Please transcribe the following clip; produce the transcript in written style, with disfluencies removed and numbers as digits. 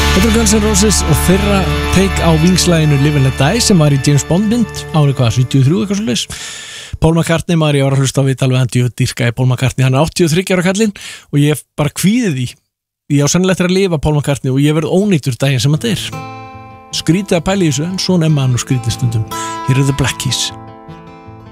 Þetta Guns N' Roses og þeirra take á vingslæginu Live and Let Die sem var í James Bond mynd árið 73 eitthvað svoleiðis. Paul McCartney, maður ég var að hlusta á viðtal við Andy og dýrkaði Paul McCartney, hann er 83 ára kallinn og ég bara kvíði því. Ég á sannlega eftir að lifa Paul McCartney og ég verð ónýtur daginn sem hann deyr. Skrítið að pæla í þessu en svona er maður nú skrítið stundum. Hér eru The Black Keys.